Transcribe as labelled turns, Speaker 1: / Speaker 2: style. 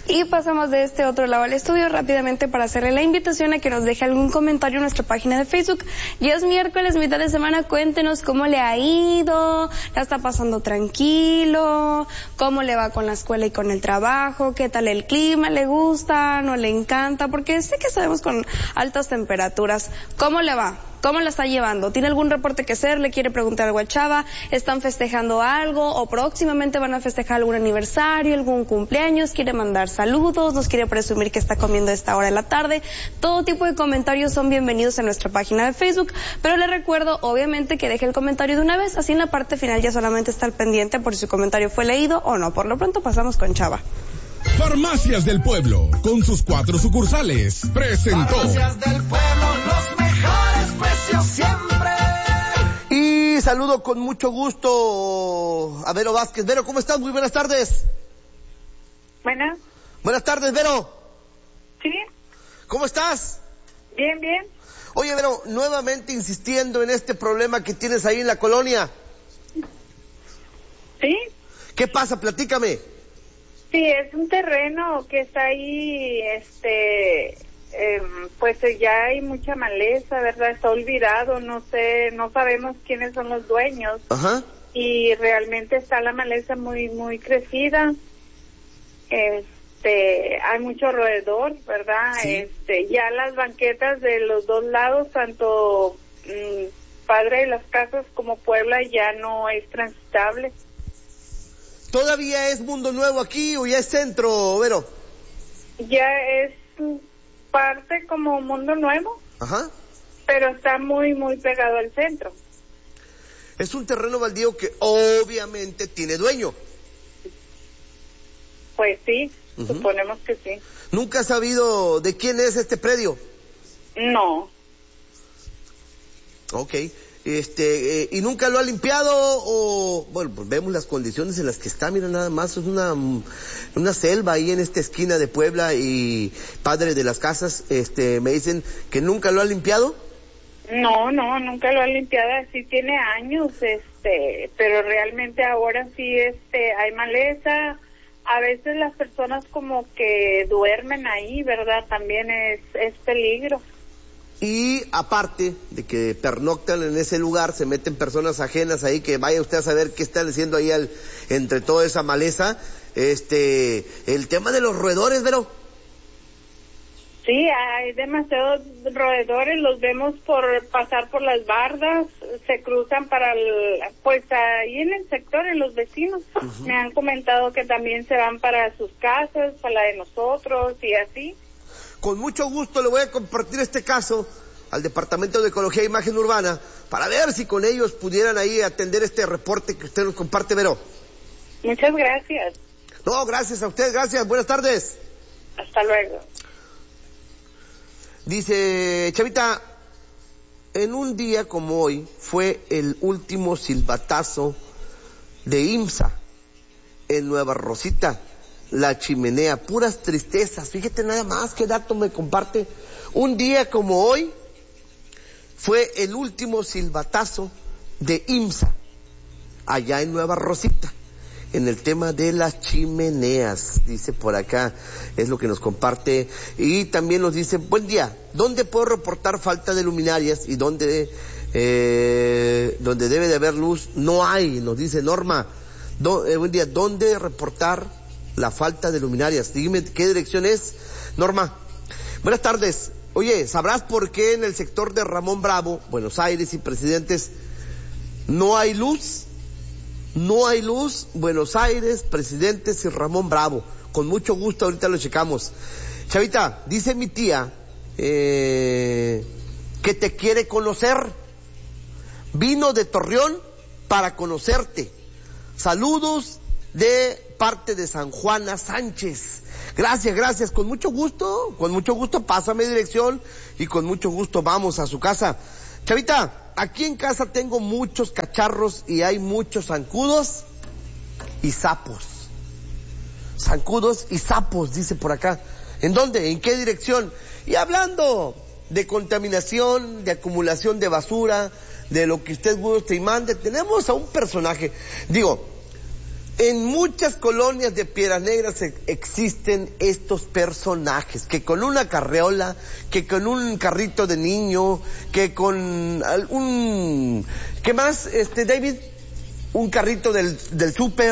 Speaker 1: Y pasamos de este otro lado al estudio rápidamente para hacerle la invitación a que nos deje algún comentario en nuestra página de Facebook. Ya es miércoles, mitad de semana, cuéntenos cómo le ha ido, la está pasando tranquilo, cómo le va con la escuela y con el trabajo, qué tal el clima, le gusta, no le encanta, porque sé que sabemos con altas temperaturas. ¿Cómo le va? ¿Cómo la está llevando? ¿Tiene algún reporte que hacer? ¿Le quiere preguntar algo a Chava? ¿Están festejando algo? ¿O próximamente van a festejar algún aniversario, algún cumpleaños? ¿Quiere mandar saludos? ¿Nos quiere presumir que está comiendo a esta hora de la tarde? Todo tipo de comentarios son bienvenidos en nuestra página de Facebook, pero le recuerdo, obviamente, que deje el comentario de una vez, así en la parte final ya solamente está al pendiente por si su comentario fue leído o no. Por lo pronto pasamos con Chava.
Speaker 2: Farmacias del Pueblo, con sus 4 sucursales, presentó.
Speaker 3: Farmacias del Pueblo, los mejores precios siempre.
Speaker 4: Y saludo con mucho gusto a Vero Vázquez. Vero, ¿cómo estás? Muy buenas tardes.
Speaker 5: Buenas.
Speaker 4: Buenas tardes, Vero.
Speaker 5: Sí.
Speaker 4: ¿Cómo estás?
Speaker 5: Bien, bien.
Speaker 4: Oye, Vero, nuevamente insistiendo en este problema que tienes ahí en la colonia.
Speaker 5: Sí.
Speaker 4: ¿Qué pasa? Platícame.
Speaker 5: Sí, es un terreno que está ahí, pues ya hay mucha maleza, ¿verdad? Está olvidado, no sé, no sabemos quiénes son los dueños.
Speaker 4: Ajá.
Speaker 5: Y realmente está la maleza muy, muy crecida. Hay mucho roedor, ¿verdad?
Speaker 4: Sí.
Speaker 5: Ya las banquetas de los dos lados, tanto Padre de las Casas como Puebla, ya no es transitable.
Speaker 4: ¿Todavía es Mundo Nuevo aquí o ya es centro, Vero?
Speaker 5: Ya es parte como Mundo Nuevo.
Speaker 4: Ajá.
Speaker 5: Pero está muy, muy pegado al centro.
Speaker 4: Es un terreno baldío que obviamente tiene dueño.
Speaker 5: Pues sí, suponemos que sí.
Speaker 4: ¿Nunca has sabido de quién es este predio?
Speaker 5: No.
Speaker 4: Ok. ¿Y nunca lo ha limpiado o...? Bueno, pues vemos las condiciones en las que está, mira nada más, es una selva ahí en esta esquina de Puebla y Padre de las Casas, me dicen que nunca lo ha limpiado.
Speaker 5: No, nunca lo ha limpiado, así tiene años, pero realmente ahora sí, hay maleza, a veces las personas como que duermen ahí, ¿verdad? También es peligro.
Speaker 4: Y aparte de que pernoctan en ese lugar, se meten personas ajenas ahí, que vaya usted a saber qué están haciendo ahí entre toda esa maleza. El tema de los roedores, Vero.
Speaker 5: Sí, hay demasiados roedores, los vemos pasar por las bardas, se cruzan pues ahí en el sector, en los vecinos. Me han comentado que también se van para sus casas, para la de nosotros y así.
Speaker 4: Con mucho gusto le voy a compartir este caso al Departamento de Ecología e Imagen Urbana para ver si con ellos pudieran ahí atender este reporte que usted nos comparte, Vero.
Speaker 5: Muchas gracias.
Speaker 4: No, gracias a usted, gracias. Buenas tardes.
Speaker 5: Hasta luego.
Speaker 4: Dice Chavita, en un día como hoy fue el último silbatazo de IMSA en Nueva Rosita. La Chimenea, puras tristezas. Fíjate nada más qué dato me comparte. Un día como hoy fue el último silbatazo de IMSA allá en Nueva Rosita, en el tema de las chimeneas, dice por acá, es lo que nos comparte. Y también nos dice, buen día, ¿dónde puedo reportar falta de luminarias y dónde debe de haber luz? No hay, nos dice Norma. Buen día, ¿dónde reportar la falta de luminarias? Dígame qué dirección es, Norma. Buenas tardes. Oye, ¿sabrás por qué en el sector de Ramón Bravo, Buenos Aires y Presidentes no hay luz? No hay luz, Buenos Aires, Presidentes y Ramón Bravo. Con mucho gusto, ahorita lo checamos. Chavita, dice mi tía que te quiere conocer. Vino de Torreón para conocerte. Saludos de parte de San Juana Sánchez. Gracias, con mucho gusto, pásame dirección y con mucho gusto vamos a su casa. Chavita, aquí en casa tengo muchos cacharros y hay muchos zancudos y sapos. Zancudos y sapos, dice por acá. ¿En dónde? ¿En qué dirección? Y hablando de contaminación, de acumulación de basura, de lo que usted guste y mande, tenemos a un personaje, En muchas colonias de Piedras Negras existen estos personajes, que con una carreola, que con un carrito de niño, que con algún... ¿Qué más, David? Un carrito del súper.